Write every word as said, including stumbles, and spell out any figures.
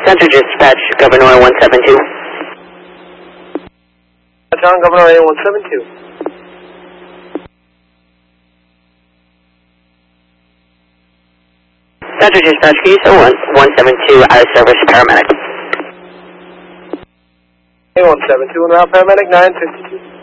Center Dispatch, Governor one seven two. John, Governor A one seven two. Center Dispatch, can you send one seven two out of service paramedic? A one seven two, and route paramedic nine fifty-two.